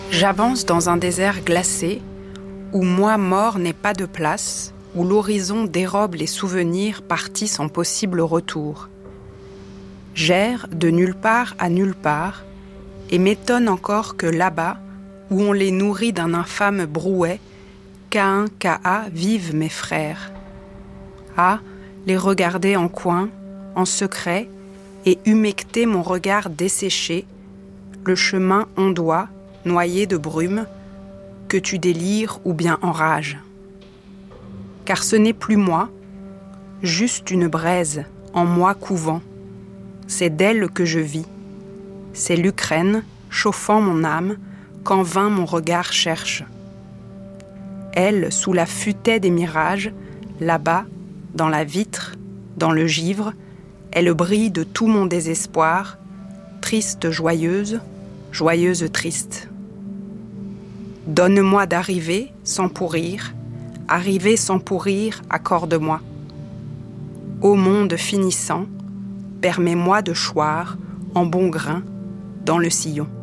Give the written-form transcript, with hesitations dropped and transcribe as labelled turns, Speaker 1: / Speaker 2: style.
Speaker 1: J'avance dans un désert glacé, où moi mort n'ai pas de place, où l'horizon dérobe les souvenirs partis sans possible retour. J'erre de nulle part à nulle part, et m'étonne encore que là-bas, où on les nourrit d'un infâme brouet, Caïn, Caïa vivent mes frères. Ah, les regarder en coin, en secret, et humecter mon regard desséché, le chemin ondoie, noyé de brume, que tu délires ou bien enrages. Car ce n'est plus moi, juste une braise en moi couvant. C'est d'elle que je vis. C'est l'Ukraine chauffant mon âme qu'en vain mon regard cherche. Elle, sous la futaie des mirages, là-bas, dans la vitre, dans le givre, elle brille de tout mon désespoir, triste joyeuse, joyeuse triste. Donne-moi d'arriver sans pourrir, arriver sans pourrir, accorde-moi. Ô monde finissant, permets-moi de choir en bon grain dans le sillon.